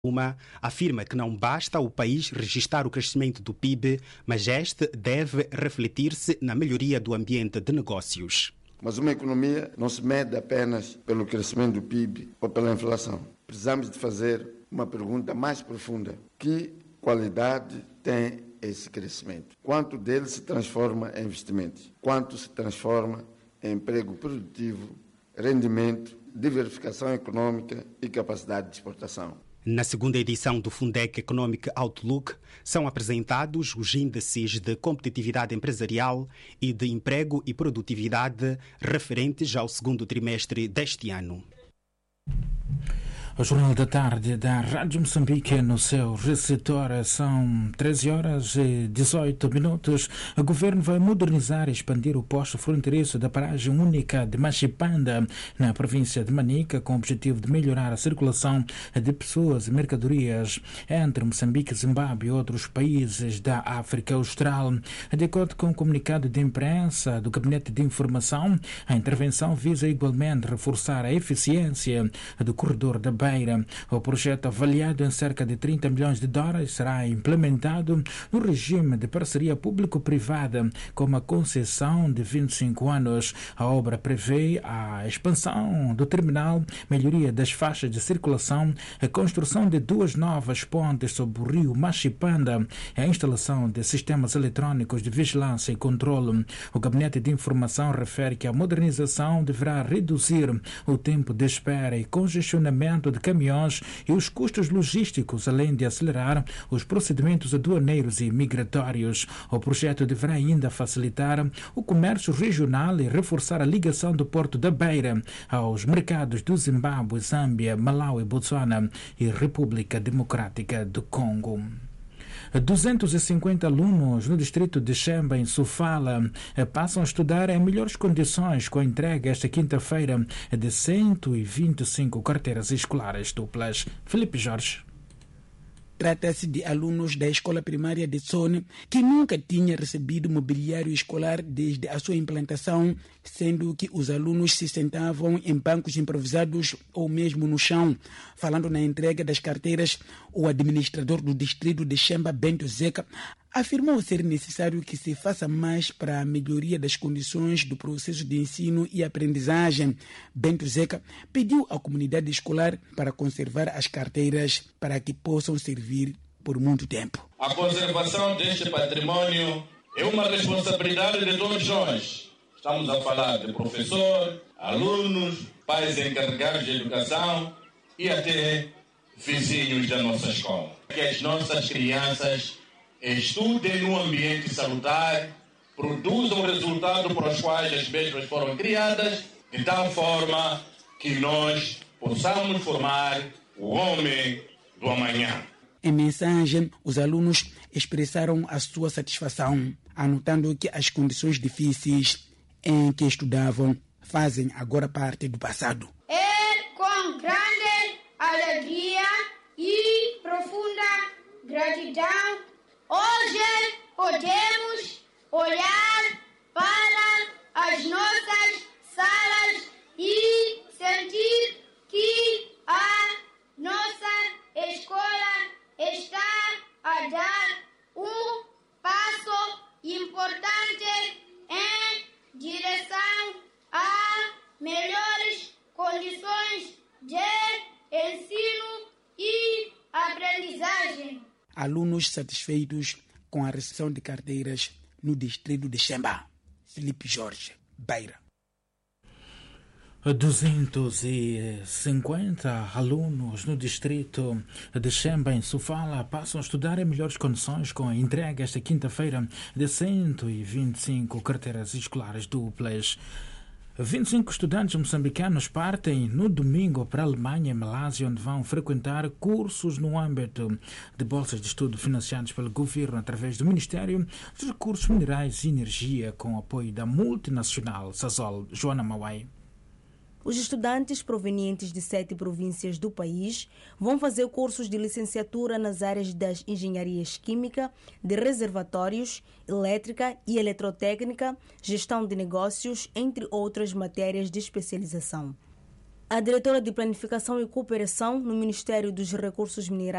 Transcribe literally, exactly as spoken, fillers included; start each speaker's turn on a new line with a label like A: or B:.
A: Uma afirma que não basta o país registrar o crescimento do P I B, mas este deve refletir-se na melhoria do ambiente de negócios.
B: Mas uma economia não se mede apenas pelo crescimento do P I B ou pela inflação. Precisamos de fazer uma pergunta mais profunda. Que qualidade tem esse crescimento? Quanto dele se transforma em investimentos? Quanto se transforma em emprego produtivo, rendimento, diversificação econômica e capacidade de exportação?
A: Na segunda edição do Fundec Economic Outlook, são apresentados os índices de competitividade empresarial e de emprego e produtividade referentes ao segundo trimestre deste ano.
C: O Jornal da Tarde da Rádio Moçambique no seu receptor são treze horas e dezoito minutos. O governo vai modernizar e expandir o posto fronteiriço da paragem única de Machipanda, na província de Manica, com o objetivo de melhorar a circulação de pessoas e mercadorias entre Moçambique, Zimbábue e outros países da África Austral. De acordo com o comunicado de imprensa do Gabinete de Informação, a intervenção visa igualmente reforçar a eficiência do corredor da Beira. O projeto, avaliado em cerca de trinta milhões de dólares, será implementado no regime de parceria público-privada com uma concessão de vinte e cinco anos. A obra prevê a expansão do terminal, melhoria das faixas de circulação, a construção de duas novas pontes sobre o rio Machipanda e a instalação de sistemas eletrônicos de vigilância e controle. O Gabinete de Informação refere que a modernização deverá reduzir o tempo de espera e congestionamento de caminhões e os custos logísticos, além de acelerar os procedimentos aduaneiros e migratórios. O projeto deverá ainda facilitar o comércio regional e reforçar a ligação do Porto da Beira aos mercados do Zimbábue, Zâmbia, Malawi, Botsuana e República Democrática do Congo. duzentos e cinquenta alunos no distrito de Xemba, em Sofala, passam a estudar em melhores condições com a entrega esta quinta-feira de cento e vinte e cinco carteiras escolares duplas. Felipe Jorge.
D: Trata-se de alunos da escola primária de Tsone que nunca tinha recebido mobiliário escolar desde a sua implantação, sendo que os alunos se sentavam em bancos improvisados ou mesmo no chão. Falando na entrega das carteiras, o administrador do distrito de Xemba, Bento Zeca, afirmou ser necessário que se faça mais para a melhoria das condições do processo de ensino e aprendizagem. Bento Zeca pediu à comunidade escolar para conservar as carteiras para que possam servir por muito tempo.
E: A conservação deste patrimônio é uma responsabilidade de todos nós. Estamos a falar de professor, alunos, pais encarregados de educação e até vizinhos da nossa escola. Que as nossas crianças estudem num ambiente salutar, produzam o resultado para os quais as mesmas foram criadas, de tal forma que nós possamos formar o homem do amanhã.
D: Em mensagem, os alunos expressaram a sua satisfação, anotando que as condições difíceis em que estudavam fazem agora parte do passado.
F: É com grande alegria e profunda gratidão hoje podemos olhar para as nossas salas e sentir que a nossa escola está a dar um passo importante em direção a melhores condições de ensino e aprendizagem.
D: Alunos satisfeitos com a recepção de carteiras no distrito de Xemba. Felipe Jorge, Beira.
C: duzentos e cinquenta alunos no distrito de Xemba, em Sofala, passam a estudar em melhores condições com a entrega esta quinta-feira de cento e vinte e cinco carteiras escolares duplas. vinte e cinco estudantes moçambicanos partem no domingo para a Alemanha e Malásia, onde vão frequentar cursos no âmbito de bolsas de estudo financiados pelo governo através do Ministério dos Recursos Minerais e Energia, com apoio da multinacional Sasol. Joana Mauai.
G: Os estudantes provenientes de sete províncias do país vão fazer cursos de licenciatura nas áreas das engenharias química, de reservatórios, elétrica e eletrotécnica, gestão de negócios, entre outras matérias de especialização. A diretora de Planificação e Cooperação no Ministério dos Recursos Minerais